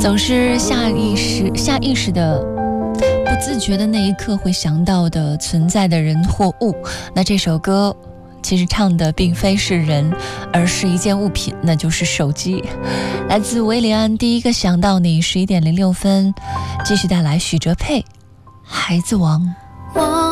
总是下意识的不自觉的那一刻会想到的存在的人或物。那这首歌其实唱的并非是人，而是一件物品，那就是手机。来自维里安，第一个想到你，11点06分，继续带来许哲佩《孩子王》。